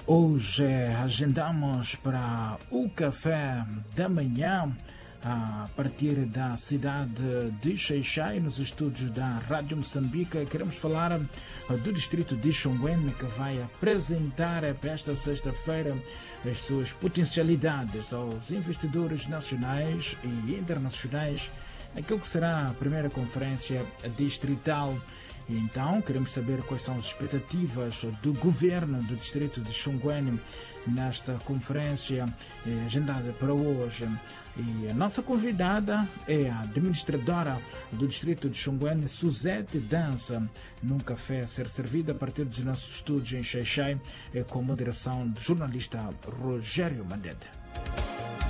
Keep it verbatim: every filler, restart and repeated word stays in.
Hoje agendamos para o café da manhã a partir da cidade de Xai-Xai, nos estúdios da Rádio Moçambique. Queremos falar do distrito de Xonguene, que vai apresentar para esta sexta-feira as suas potencialidades aos investidores nacionais e internacionais, aquilo que será a primeira conferência distrital. Então, queremos saber quais são as expectativas do governo do distrito de Xonguene nesta conferência eh, agendada para hoje. E a nossa convidada é a administradora do distrito de Xonguene, Suzete Dança, num café a ser servido a partir dos nossos estúdios em Xai-Xai, eh, com moderação do jornalista Rogério Mandete.